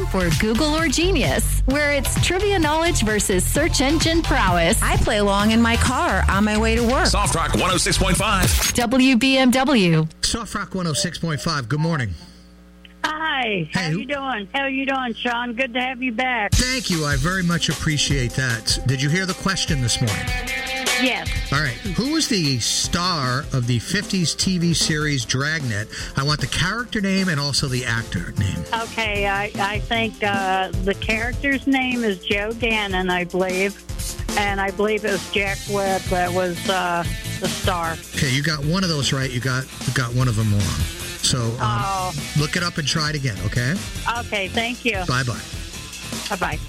for Google or Genius, where it's trivia knowledge versus search engine prowess. I play along in my car on my way to work. Soft Rock 106.5. WBMW. Soft Rock 106.5. Good morning. Hi. How you doing? How you doing, Sean? Good to have you back. Thank you. I very much appreciate that. Did you hear the question this morning? Yes. All right. Who was the star of the 50s TV series Dragnet? I want the character name and also the actor name. Okay. I think the character's name is Joe Gannon, I believe. And I believe it was Jack Webb that was the star. Okay, you got one of those right. You got one of them wrong. So look it up and try it again, okay? Okay, thank you. Bye-bye. Bye-bye.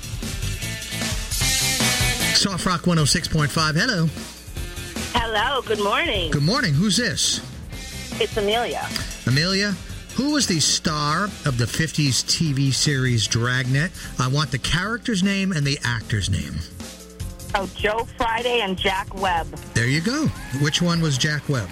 Soft Rock 106.5. Hello. Hello, good morning. Good morning. Who's this? It's Amelia. Amelia, who was the star of the 50s TV series Dragnet? I want the character's name and the actor's name. Oh, Joe Friday and Jack Webb. There you go. Which one was Jack Webb?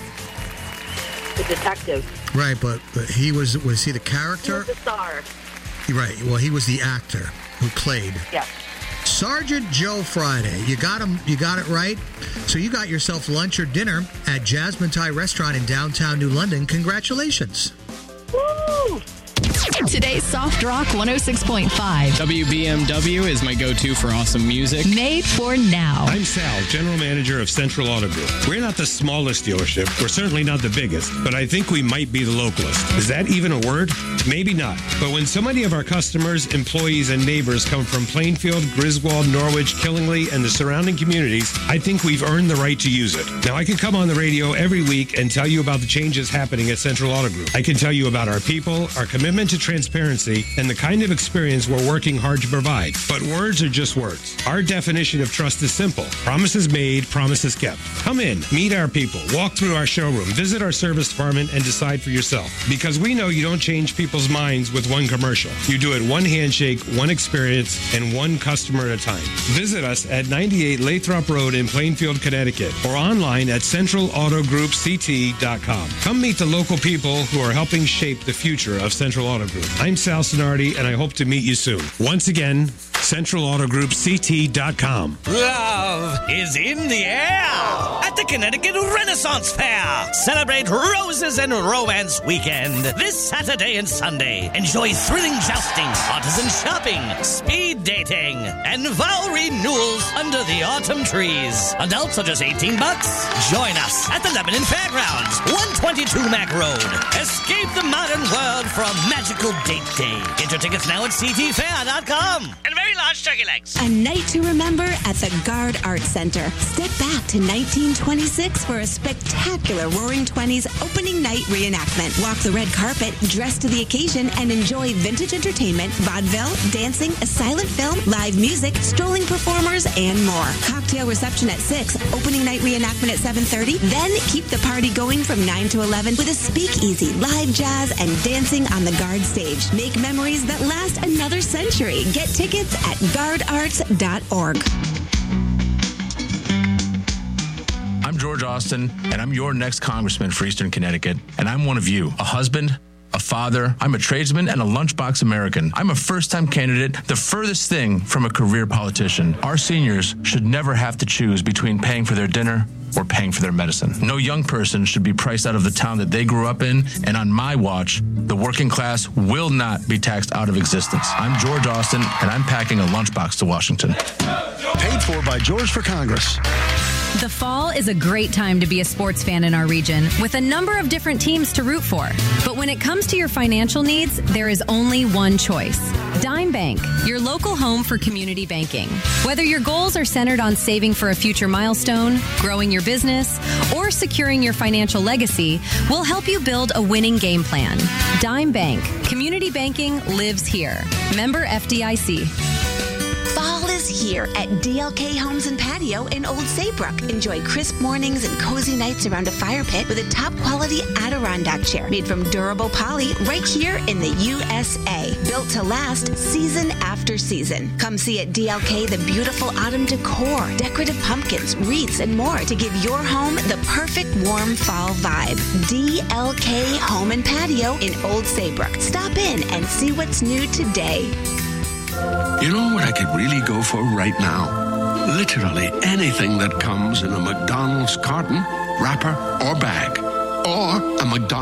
The detective. Right, but he was he the character? He was the star. Right, well, he was the actor who played. Yeah. Sergeant Joe Friday. You got him. You got it right. So you got yourself lunch or dinner at Jasmine Thai Restaurant in downtown New London. Congratulations. Woo! Today's Soft Rock 106.5. WBMW is my go-to for awesome music. Made for now. I'm Sal, General Manager of Central Auto Group. We're not the smallest dealership. We're certainly not the biggest, but I think we might be the localist. Is that even a word? Maybe not. But when so many of our customers, employees, and neighbors come from Plainfield, Griswold, Norwich, Killingly, and the surrounding communities, I think we've earned the right to use it. Now, I can come on the radio every week and tell you about the changes happening at Central Auto Group. I can tell you about our people, our commitment to transparency, and the kind of experience we're working hard to provide. But words are just words. Our definition of trust is simple. Promises made, promises kept. Come in, meet our people, walk through our showroom, visit our service department, and decide for yourself. Because we know you don't change people's minds with one commercial. You do it one handshake, one experience, and one customer at a time. Visit us at 98 Lathrop Road in Plainfield, Connecticut, or online at centralautogroupct.com. Come meet the local people who are helping shape the future of Central Auto Group. I'm Sal Sonardi, and I hope to meet you soon. Once again, centralautogroupct.com. Love is in the air at the Connecticut Renaissance Fair. Celebrate Roses and Romance Weekend this Saturday and Sunday. Enjoy thrilling jousting, artisan shopping, speed dating, and vow renewals under the autumn trees. Adults are just $18. Join us at the Lebanon Fairgrounds, 122 Mac Road. Escape the modern world for a magical date day. Get your tickets now at ctfair.com. And very large turkey legs. A night to remember at the Gard Arts Center. Step back to 1926 for a spectacular Roaring Twenties opening night reenactment. Walk the red carpet, dress to the occasion, and enjoy vintage entertainment, vaudeville, dancing, a silent film, live music, strolling performers, and more. Cocktail reception at 6, opening night reenactment at 7:30. Then keep the party going from 9 to 11 with a speakeasy, live jazz, and dancing on the Gard stage. Make memories that last another century. Get tickets at guardarts.org. I'm George Austin, and I'm your next congressman for Eastern Connecticut, and I'm one of you, a husband, a father, I'm a tradesman, and a lunchbox American. I'm a first-time candidate, the furthest thing from a career politician. Our seniors should never have to choose between paying for their dinner or paying for their medicine. No young person should be priced out of the town that they grew up in, and on my watch, the working class will not be taxed out of existence. I'm George Austin, and I'm packing a lunchbox to Washington. Paid for by George for Congress. The fall is a great time to be a sports fan in our region, with a number of different teams to root for. But when it comes to your financial needs, there is only one choice. Dime Bank, your local home for community banking. Whether your goals are centered on saving for a future milestone, growing your business, or securing your financial legacy, we'll help you build a winning game plan. Dime Bank, community banking lives here. Member FDIC. Fall is here at DLK Homes and Patio in Old Saybrook. Enjoy crisp mornings and cozy nights around a fire pit with a top-quality Adirondack chair made from durable poly right here in the USA. Built to last season after season. Come see at DLK the beautiful autumn decor, decorative pumpkins, wreaths, and more to give your home the perfect warm fall vibe. DLK Home and Patio in Old Saybrook. Stop in and see what's new today. You know what I could really go for right now? Literally anything that comes in a McDonald's carton, wrapper, or bag. Or a McDonald's